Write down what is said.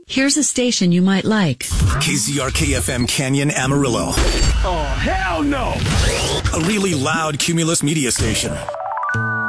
Here's a station you might like. KZRK-FM Canyon, Amarillo. Oh, hell no! A really loud Cumulus media station.